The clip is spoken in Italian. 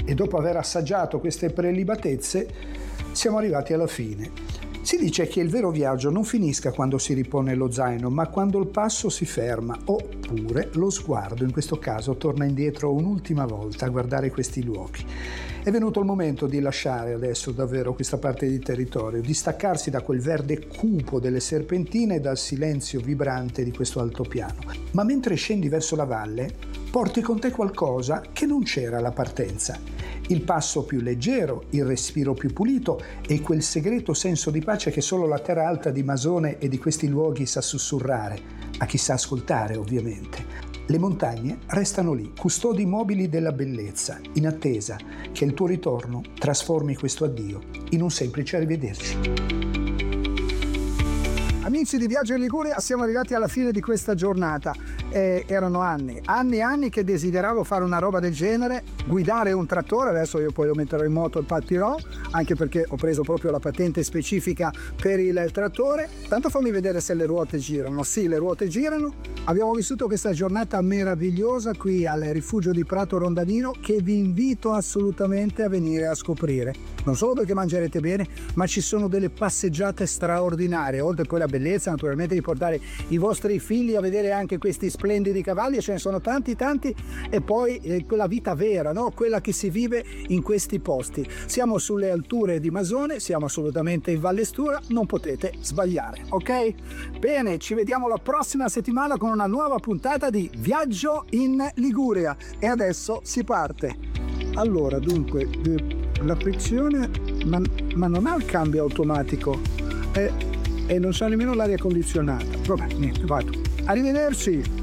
E dopo aver assaggiato queste prelibatezze siamo arrivati alla fine. Si dice che il vero viaggio non finisca quando si ripone lo zaino, ma quando il passo si ferma, oppure lo sguardo, in questo caso, torna indietro un'ultima volta a guardare questi luoghi. È venuto il momento di lasciare adesso davvero questa parte di territorio, di staccarsi da quel verde cupo delle serpentine e dal silenzio vibrante di questo altopiano. Ma mentre scendi verso la valle, porti con te qualcosa che non c'era alla partenza. Il passo più leggero, il respiro più pulito e quel segreto senso di pace che solo la terra alta di Masone e di questi luoghi sa sussurrare, a chi sa ascoltare ovviamente. Le montagne restano lì, custodi mobili della bellezza, in attesa che il tuo ritorno trasformi questo addio in un semplice arrivederci. Amici di Viaggio in Liguria, siamo arrivati alla fine di questa giornata. Erano anni che desideravo fare una roba del genere, guidare un trattore. Adesso io poi lo metterò in moto e partirò, anche perché ho preso proprio la patente specifica per il trattore. Tanto fammi vedere se le ruote girano. Sì, le ruote girano. Abbiamo vissuto questa giornata meravigliosa qui al rifugio di Prato Rondanino, che vi invito assolutamente a venire a scoprire. Non solo perché mangerete bene, ma ci sono delle passeggiate straordinarie, oltre a quella bellezza naturalmente di portare i vostri figli a vedere anche questi splendidi cavalli, e ce ne sono tanti, e poi quella vita vera, no? Quella che si vive in questi posti. Siamo sulle alture di Masone, siamo assolutamente in Valle Stura, non potete sbagliare, ok? Bene, ci vediamo la prossima settimana con una nuova puntata di Viaggio in Liguria, e adesso si parte. Allora, dunque, la frizione, ma non ha il cambio automatico e non sa nemmeno l'aria condizionata. Vabbè, niente, vado. Arrivederci!